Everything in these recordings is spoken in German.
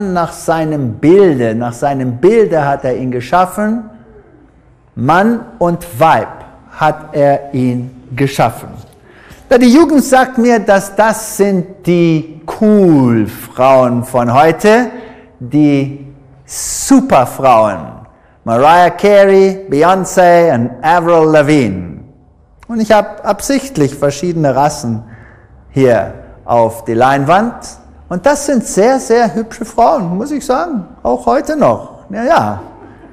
nach seinem Bilde hat er ihn geschaffen. Mann und Weib hat er ihn geschaffen. Die Jugend sagt mir, dass das sind die Cool-Frauen von heute, die Superfrauen. Mariah Carey, Beyoncé und Avril Lavigne. Und ich habe absichtlich verschiedene Rassen hier auf die Leinwand. Und das sind sehr, sehr hübsche Frauen, muss ich sagen. Auch heute noch. Ja.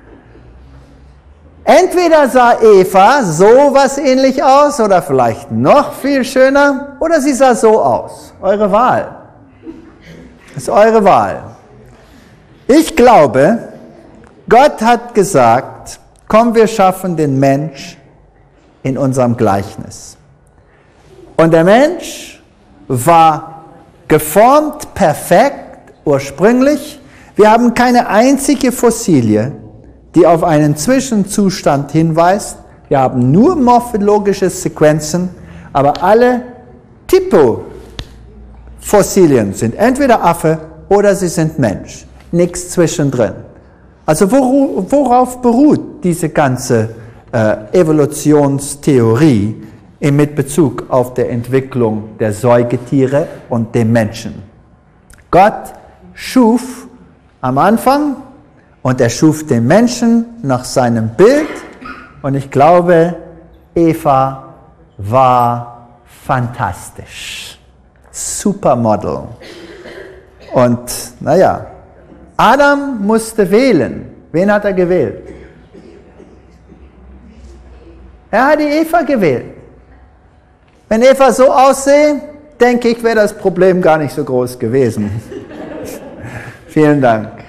Entweder sah Eva sowas ähnlich aus oder vielleicht noch viel schöner oder sie sah so aus. Eure Wahl. Das ist eure Wahl. Ich glaube, Gott hat gesagt, komm, wir schaffen den Mensch in unserem Gleichnis. Und der Mensch war geformt, perfekt, ursprünglich. Wir haben keine einzige Fossilie, die auf einen Zwischenzustand hinweist. Wir haben nur morphologische Sequenzen, aber alle Typofossilien sind entweder Affe oder sie sind Mensch. Nichts zwischendrin. Also worauf beruht diese ganze Evolutionstheorie mit Bezug auf die Entwicklung der Säugetiere und dem Menschen? Gott schuf am Anfang und er schuf den Menschen nach seinem Bild und ich glaube, Eva war fantastisch. Supermodel. Und Adam musste wählen. Wen hat er gewählt? Er hat die Eva gewählt. Wenn Eva so aussehe, denke ich, wäre das Problem gar nicht so groß gewesen. Vielen Dank.